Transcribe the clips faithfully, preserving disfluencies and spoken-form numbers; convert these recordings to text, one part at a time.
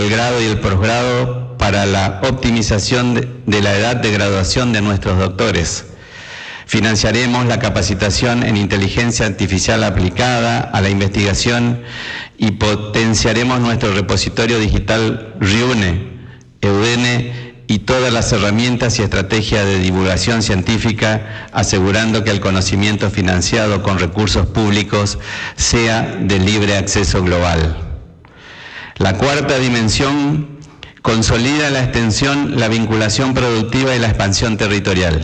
el grado y el posgrado para la optimización de, de la edad de graduación de nuestros doctores. Financiaremos la capacitación en inteligencia artificial aplicada a la investigación y potenciaremos nuestro repositorio digital RIUNE, EUDENE y todas las herramientas y estrategias de divulgación científica, asegurando que el conocimiento financiado con recursos públicos sea de libre acceso global. La cuarta dimensión consolida la extensión, la vinculación productiva y la expansión territorial.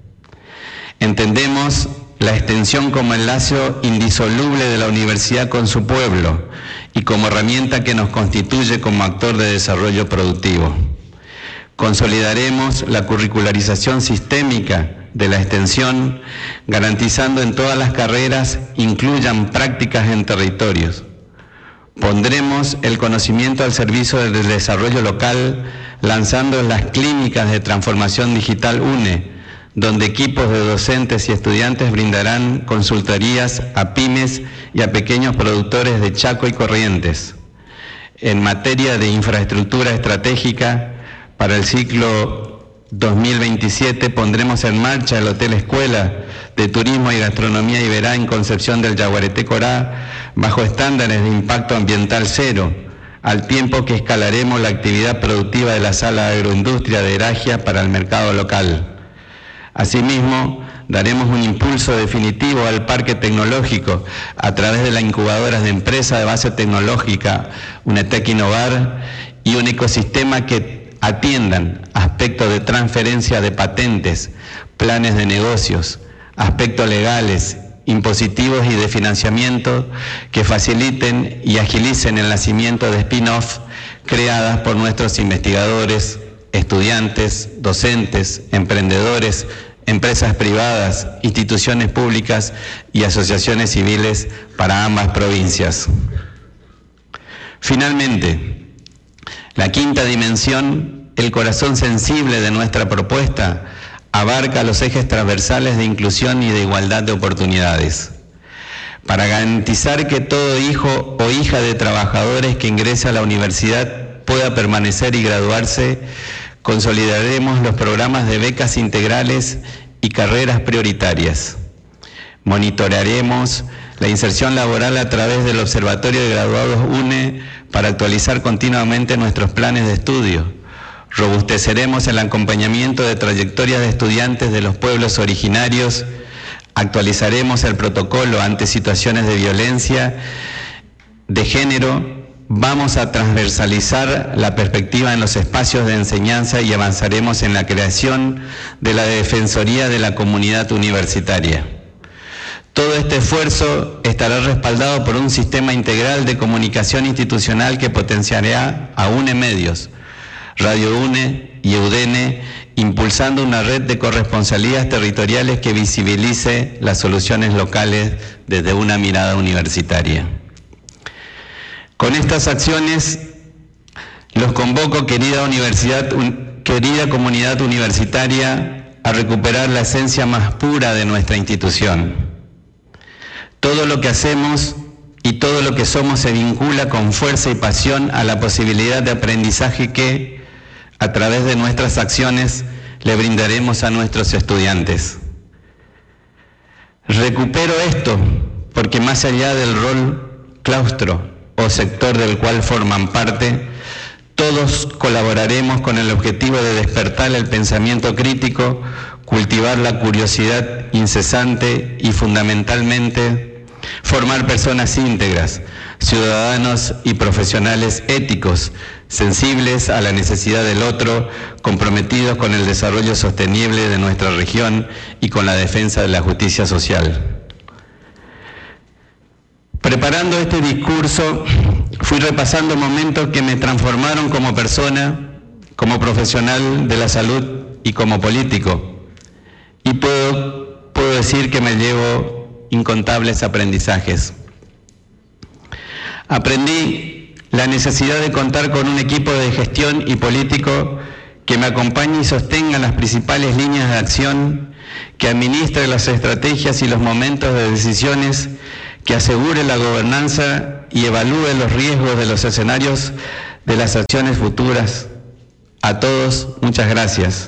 Entendemos la extensión como el lazo indisoluble de la universidad con su pueblo y como herramienta que nos constituye como actor de desarrollo productivo. Consolidaremos la curricularización sistémica de la extensión, garantizando en todas las carreras incluyan prácticas en territorios. Pondremos el conocimiento al servicio del desarrollo local, lanzando las clínicas de transformación digital UNE, donde equipos de docentes y estudiantes brindarán consultorías a pymes y a pequeños productores de Chaco y Corrientes. En materia de infraestructura estratégica, para el ciclo dos mil veintisiete pondremos en marcha el Hotel Escuela de Turismo y Gastronomía Iberá en Concepción del Yaguareté Corá, bajo estándares de impacto ambiental cero, al tiempo que escalaremos la actividad productiva de la Sala de Agroindustria de Heragia para el mercado local. Asimismo, daremos un impulso definitivo al parque tecnológico a través de las incubadoras de empresas de base tecnológica, UNETEC Innovar, y un ecosistema que atiendan aspectos de transferencia de patentes, planes de negocios, aspectos legales, impositivos y de financiamiento que faciliten y agilicen el nacimiento de spin-off creadas por nuestros investigadores, estudiantes, docentes, emprendedores, empresas privadas, instituciones públicas y asociaciones civiles para ambas provincias. Finalmente, la quinta dimensión, el corazón sensible de nuestra propuesta, abarca los ejes transversales de inclusión y de igualdad de oportunidades. Para garantizar que todo hijo o hija de trabajadores que ingrese a la universidad pueda permanecer y graduarse, consolidaremos los programas de becas integrales y carreras prioritarias. Monitorearemos la inserción laboral a través del Observatorio de Graduados UNE para actualizar continuamente nuestros planes de estudio. Robusteceremos el acompañamiento de trayectorias de estudiantes de los pueblos originarios, actualizaremos el protocolo ante situaciones de violencia de género, vamos a transversalizar la perspectiva en los espacios de enseñanza y avanzaremos en la creación de la Defensoría de la Comunidad Universitaria. Todo este esfuerzo estará respaldado por un sistema integral de comunicación institucional que potenciará a UNE Medios, Radio UNE y EUDENE, impulsando una red de corresponsalías territoriales que visibilice las soluciones locales desde una mirada universitaria. Con estas acciones, los convoco, querida universidad, un, querida comunidad universitaria, a recuperar la esencia más pura de nuestra institución. Todo lo que hacemos y todo lo que somos se vincula con fuerza y pasión a la posibilidad de aprendizaje que, a través de nuestras acciones, le brindaremos a nuestros estudiantes. Recupero esto porque más allá del rol claustro o sector del cual forman parte, todos colaboraremos con el objetivo de despertar el pensamiento crítico, cultivar la curiosidad incesante y fundamentalmente formar personas íntegras, ciudadanos y profesionales éticos, sensibles a la necesidad del otro, comprometidos con el desarrollo sostenible de nuestra región y con la defensa de la justicia social. Preparando este discurso, fui repasando momentos que me transformaron como persona, como profesional de la salud y como político. Y puedo, puedo decir que me llevo incontables aprendizajes. Aprendí la necesidad de contar con un equipo de gestión y político que me acompañe y sostenga las principales líneas de acción, que administre las estrategias y los momentos de decisiones, que asegure la gobernanza y evalúe los riesgos de los escenarios de las acciones futuras. A todos, muchas gracias.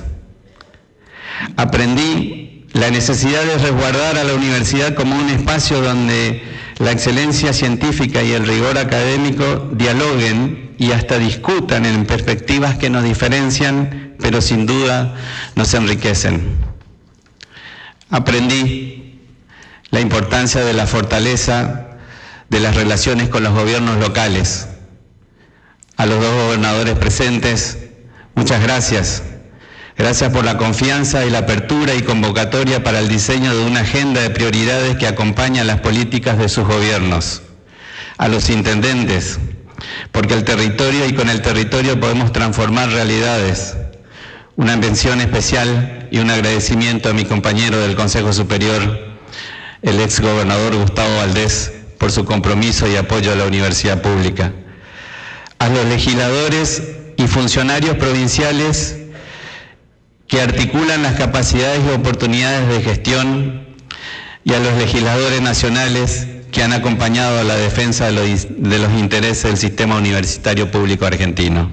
Aprendí la necesidad de resguardar a la universidad como un espacio donde la excelencia científica y el rigor académico dialoguen y hasta discutan en perspectivas que nos diferencian, pero sin duda nos enriquecen. Aprendí la importancia de la fortaleza de las relaciones con los gobiernos locales. A los dos gobernadores presentes, muchas gracias. Gracias por la confianza y la apertura y convocatoria para el diseño de una agenda de prioridades que acompaña las políticas de sus gobiernos. A los intendentes, porque el territorio y con el territorio podemos transformar realidades. Una mención especial y un agradecimiento a mi compañero del Consejo Superior, el ex gobernador Gustavo Valdés, por su compromiso y apoyo a la universidad pública. A los legisladores y funcionarios provinciales que articulan las capacidades y oportunidades de gestión, y a los legisladores nacionales que han acompañado a la defensa de los, de los intereses del sistema universitario público argentino.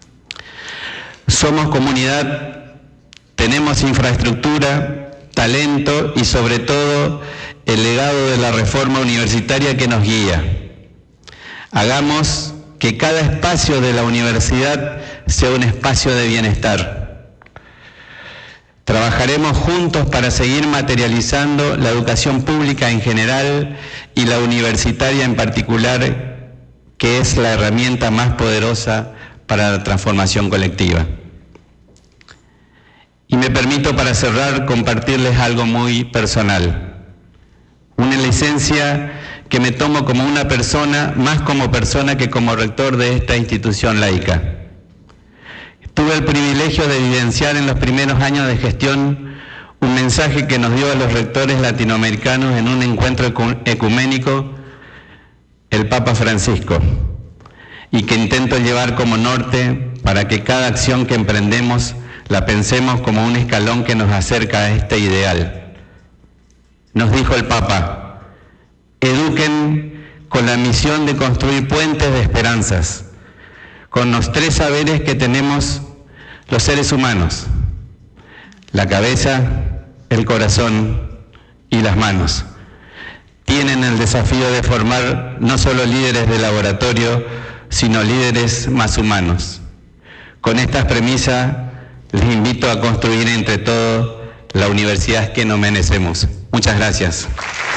Somos comunidad, tenemos infraestructura, talento y sobre todo el legado de la reforma universitaria que nos guía. Hagamos que cada espacio de la universidad sea un espacio de bienestar. Trabajaremos juntos para seguir materializando la educación pública en general y la universitaria en particular, que es la herramienta más poderosa para la transformación colectiva. Y me permito, para cerrar, compartirles algo muy personal. Una licencia que me tomo como una persona, más como persona que como rector de esta institución laica. Tuve el privilegio de evidenciar en los primeros años de gestión un mensaje que nos dio a los rectores latinoamericanos en un encuentro ecuménico el Papa Francisco, y que intento llevar como norte para que cada acción que emprendemos la pensemos como un escalón que nos acerca a este ideal. Nos dijo el Papa: eduquen con la misión de construir puentes de esperanzas, con los tres saberes que tenemos los seres humanos: la cabeza, el corazón y las manos. Tienen el desafío de formar no solo líderes de laboratorio, sino líderes más humanos. Con estas premisas, les invito a construir entre todos la universidad que nos merecemos. Muchas gracias.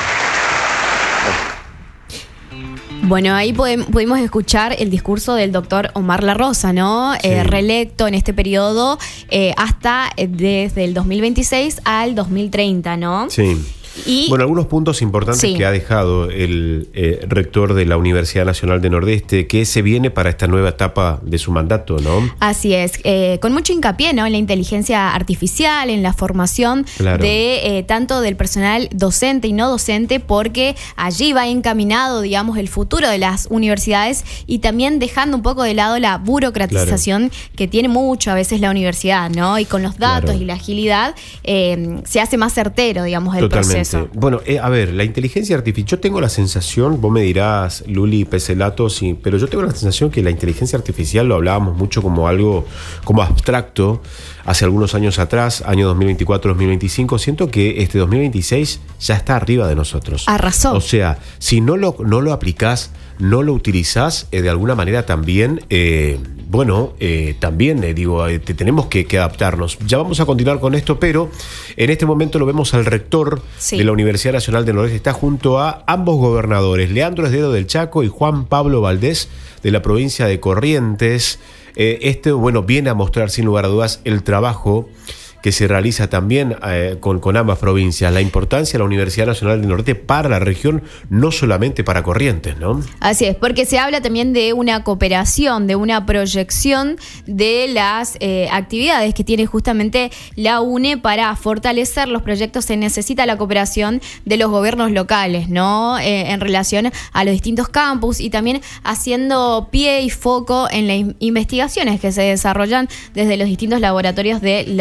Bueno, ahí pudimos escuchar el discurso del doctor Omar La Rosa, ¿no? Sí. Eh, reelecto en este periodo eh, hasta eh, desde el dos mil veintiséis al dos mil treinta, ¿no? Sí. Y, bueno, algunos puntos importantes sí. que ha dejado el eh, rector de la Universidad Nacional de Nordeste, que se viene para esta nueva etapa de su mandato, ¿no? Así es, eh, con mucho hincapié, ¿no?, en la inteligencia artificial, en la formación claro. de eh, tanto del personal docente y no docente, porque allí va encaminado, digamos, el futuro de las universidades, y también dejando un poco de lado la burocratización claro. que tiene mucho a veces la universidad, ¿no? Y con los datos claro. y la agilidad eh, se hace más certero, digamos, el Totalmente. proceso. Bueno, eh, a ver, la inteligencia artificial, yo tengo la sensación, vos me dirás, Luli, Peselato, sí, pero yo tengo la sensación que la inteligencia artificial lo hablábamos mucho como algo, como abstracto, hace algunos años atrás, año dos mil veinticuatro dos mil veinticinco, siento que este dos mil veintiséis ya está arriba de nosotros. Arrasó. O sea, si no lo, no lo aplicás, no lo utilizás, eh, de alguna manera también, eh, bueno, eh, también eh, digo, eh, te, tenemos que, que adaptarnos. Ya vamos a continuar con esto, pero en este momento lo vemos al rector sí. de la Universidad Nacional del Nordeste. Está junto a ambos gobernadores, Leandro Esdedo del Chaco y Juan Pablo Valdés de la provincia de Corrientes. Eh, este, bueno, viene a mostrar sin lugar a dudas el trabajo que se realiza también eh, con, con ambas provincias, la importancia de la Universidad Nacional del Norte para la región, no solamente para Corrientes, ¿no? Así es, porque se habla también de una cooperación, de una proyección de las eh, actividades que tiene justamente la UNE para fortalecer los proyectos. Se necesita la cooperación de los gobiernos locales, ¿no? Eh, en relación a los distintos campus, y también haciendo pie y foco en las investigaciones que se desarrollan desde los distintos laboratorios de la UNE.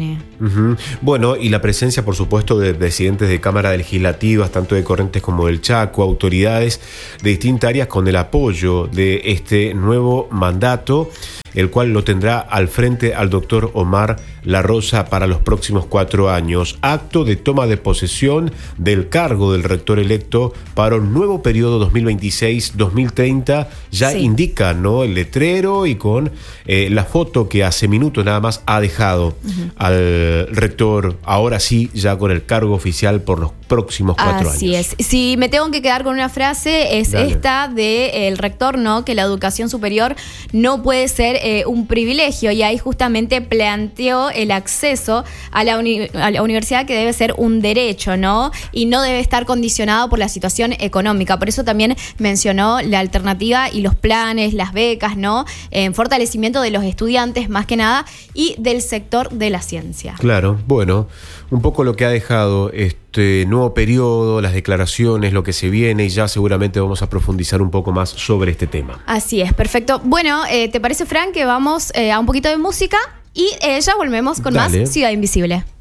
viene. Uh-huh. Bueno, y la presencia, por supuesto, de presidentes de cámaras legislativas, tanto de Corrientes como del Chaco, autoridades de distintas áreas con el apoyo de este nuevo mandato, el cual lo tendrá al frente al doctor Omar La Rosa para los próximos cuatro años. Acto de toma de posesión del cargo del rector electo para un nuevo periodo dos mil veintiséis dos mil treinta. Ya sí. indica, ¿no?, el letrero y con eh, la foto que hace minutos nada más ha dejado uh-huh. al rector, ahora sí, ya con el cargo oficial por los próximos cuatro Así años. Así es. Si me tengo que quedar con una frase, es Dale. esta de el rector, ¿no?, que la educación superior no puede ser eh, un privilegio, y ahí justamente planteó el acceso a la, uni- a la universidad, que debe ser un derecho, ¿no?, y no debe estar condicionado por la situación económica. Por eso también mencionó la alternativa y los planes, las becas, ¿no?, en fortalecimiento de los estudiantes más que nada y del sector de la ciencia. Claro, bueno, un poco lo que ha dejado este nuevo periodo, las declaraciones, lo que se viene, y ya seguramente vamos a profundizar un poco más sobre este tema. Así es, perfecto. Bueno, eh, ¿te parece, Fran, que vamos eh, a un poquito de música y eh, ya volvemos con Dale. más Ciudad Invisible?